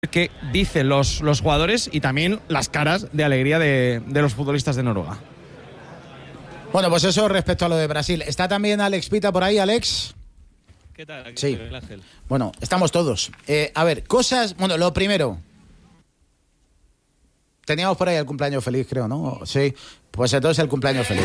qué dicen los jugadores y también las caras de alegría de los futbolistas de Noruega. Bueno, pues eso respecto a lo de Brasil. ¿Está también Alex Pita por ahí, Alex? ¿Qué tal? Aquí Sí. el Ángel. Bueno, estamos todos. A ver, cosas... Bueno, lo primero. Teníamos por ahí el cumpleaños feliz, creo, ¿no? Sí. Pues entonces el cumpleaños feliz.